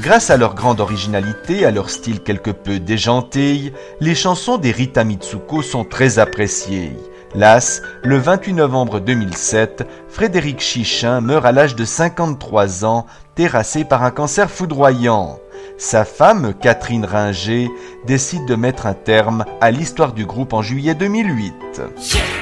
Grâce à leur grande originalité, à leur style quelque peu déjanté, les chansons des Rita Mitsuko sont très appréciées. Las, le 28 novembre 2007, Frédéric Chichin meurt à l'âge de 53 ans, terrassé par un cancer foudroyant. Sa femme, Catherine Ringer, décide de mettre un terme à l'histoire du groupe en juillet 2008.